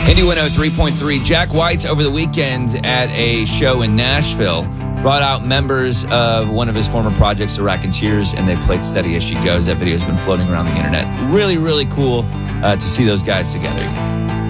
Indy 103.3. Jack White over the weekend at a show in Nashville brought out members of one of his former projects, the Raconteurs, and they played Steady As She Goes. That video has been floating around the internet. Really, really cool to see those guys together again.